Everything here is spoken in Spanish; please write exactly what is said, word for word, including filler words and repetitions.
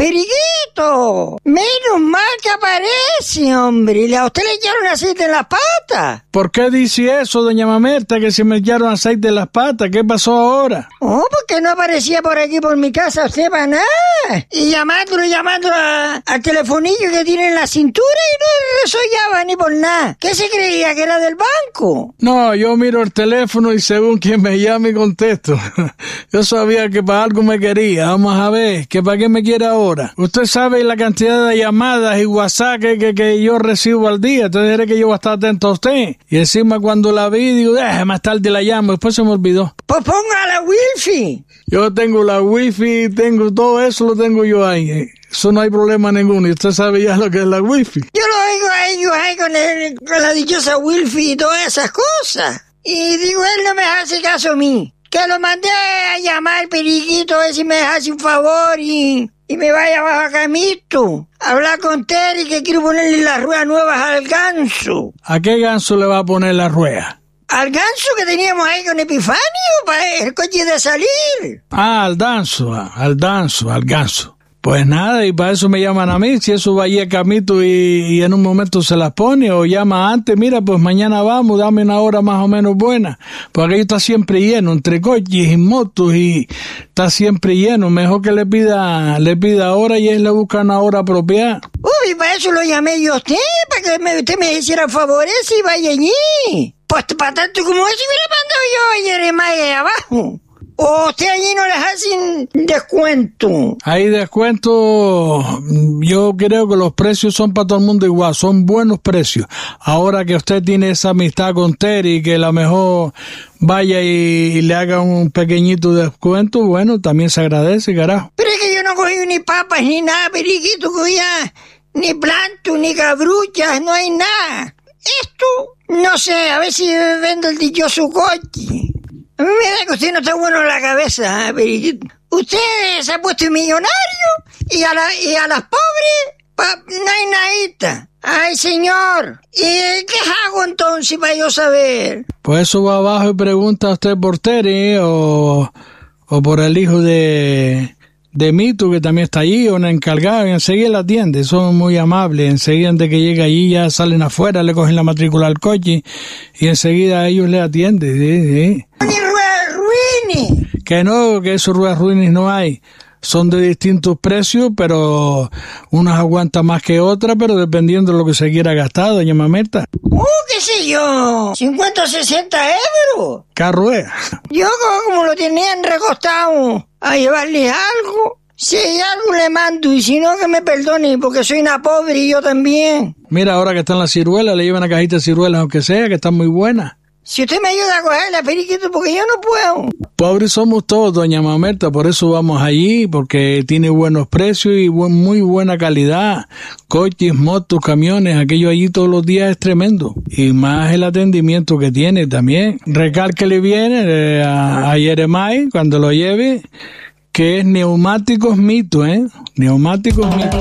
Periquito, menos mal que aparece, hombre. ¿A usted le echaron aceite en las patas? ¿Por qué dice eso, doña Mamerta, que se me echaron aceite en las patas? ¿Qué pasó ahora? Oh, porque no aparecía por aquí, por mi casa, usted para nada. Y llamándolo, llamándolo a, al telefonillo que tiene en la cintura y no resollaba ni por nada. ¿Qué se creía, que era del banco? No, yo miro el teléfono y según quien me llame contesto. Yo sabía que para algo me quería. Vamos a ver, ¿que para qué me quiere ahora? Usted sabe la cantidad de llamadas y WhatsApp que, que, que yo recibo al día. Entonces diré que yo voy a estar atento a usted. Y encima cuando la vi, digo, eh, más tarde la llamo. Después se me olvidó. Pues ponga la wifi. Yo tengo la wifi, tengo todo eso, lo tengo yo ahí. Eso no hay problema ninguno. Y usted sabe ya lo que es la wifi. Yo lo oigo a ellos ahí con, el, con la dichosa wifi y todas esas cosas. Y digo, él no me hace caso a mí. Que lo mandé a llamar, Periquito, a ver si me hace un favor y, y me vaya abajo a Camito. Hablar con Terry que quiero ponerle las ruedas nuevas al ganso. ¿A qué ganso le va a poner las ruedas? Al ganso que teníamos ahí con Epifanio para el coche de salir. Ah, al danzo, al danzo, al ganso. Pues nada, y para eso me llaman a mí, si eso va allí a Camito y, y en un momento se las pone, o llama antes, mira, pues mañana vamos, dame una hora más o menos buena, porque ahí está siempre lleno, entre coches y motos, y está siempre lleno, mejor que le pida, le pida hora y él le busca una hora apropiada. Uy, para eso lo llamé yo a usted, para que me, usted me hiciera favores y vaya allí. Pues para tanto como eso hubiera mandado yo a Jeremiah ahí abajo. ¿O usted allí no les hacen descuento? Hay descuento, yo creo que los precios son para todo el mundo igual, son buenos precios. Ahora que usted tiene esa amistad con Terry, que a lo mejor vaya y, y le haga un pequeñito descuento, bueno, también se agradece, carajo. Pero es que yo no cogí ni papas ni nada, Periquito, cogía ni planto, ni cabruchas, no hay nada. Esto, no sé, a ver si vendo el dichoso coche. A mí me da que usted no está bueno en la cabeza, ¿eh, Periquito? Usted se ha puesto millonario y a, la, y a las pobres pa, no hay nadita. Ay, señor, ¿y qué hago entonces para yo saber? Pues eso va abajo y pregunta a usted por Terry o, o por el hijo de... de Mito, que también está allí, o una encargada, y enseguida la atiende, son muy amables, enseguida de que llega allí ya salen afuera, le cogen la matrícula al coche, y enseguida ellos le atienden, sí, sí. ¡Ni ruedas ruines! Que no, que esos ruedas ruines no hay, son de distintos precios, pero unas aguantan más que otras, pero dependiendo de lo que se quiera gastar, doña Mamerta. ¡Uh, qué sé yo! ¿cincuenta o sesenta euros? ¿Qué rueda? Yo como lo tenían recostado a llevarle algo, si hay algo le mando, y si no que me perdone, porque soy una pobre y yo también. Mira, ahora que están las ciruelas, le llevan una cajita de ciruelas, aunque sea, que están muy buenas. Si usted me ayuda a cogerla, Periquito, porque yo no puedo. Pobres somos todos, doña Mamerta, por eso vamos allí, porque tiene buenos precios y buen, muy buena calidad. Coches, motos, camiones, aquello allí todos los días es tremendo. Y más el atendimiento que tiene también. Recálquele bien eh, a, a Jeremiah cuando lo lleve, que es Neumáticos Mito, ¿eh? Neumáticos Mito.